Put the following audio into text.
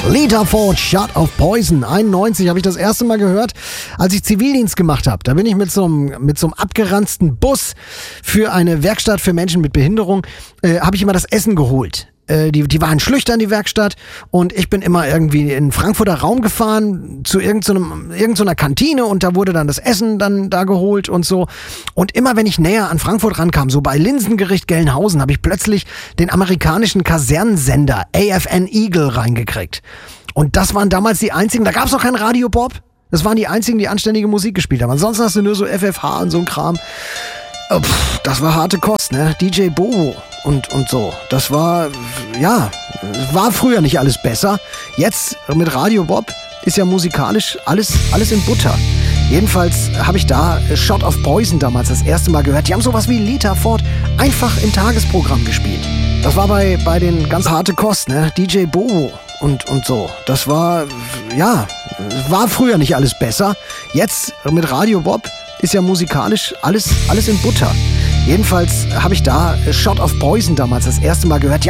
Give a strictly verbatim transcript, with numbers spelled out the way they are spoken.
Lita Ford, Shot of Poison. einundneunzig habe ich das erste Mal gehört, als ich Zivildienst gemacht habe. Da bin ich mit so einem, mit so einem abgeranzten Bus für eine Werkstatt für Menschen mit Behinderung, äh, habe ich immer das Essen geholt. Äh, die, die waren Schlüchtern, die Werkstatt, und ich bin immer irgendwie in den Frankfurter Raum gefahren zu irgendeiner irgendeiner Kantine, und da wurde dann das Essen dann da geholt und so. Und immer wenn ich näher an Frankfurt rankam, so bei Linsengericht Gelnhausen, habe ich plötzlich den amerikanischen Kasernensender A F N Eagle reingekriegt. Und das waren damals die einzigen, da gab es noch kein Radio Bob. Das waren die einzigen, die anständige Musik gespielt haben. Ansonsten hast du nur so F F H und so ein Kram. Oh, pff, das war harte Kost, ne? D J Bobo und, und so. Das war, ja, war früher nicht alles besser. Jetzt mit Radio Bob ist ja musikalisch alles, alles in Butter. Jedenfalls habe ich da Shot of Poison damals das erste Mal gehört. Die haben sowas wie Lita Ford einfach im Tagesprogramm gespielt. Das war bei, bei den ganz harte Kost, ne? D J Bobo und, und so. Das war, ja, war früher nicht alles besser. Jetzt mit Radio Bob ist ja musikalisch alles, alles in Butter. Jedenfalls habe ich da Shot of Poison damals das erste Mal gehört.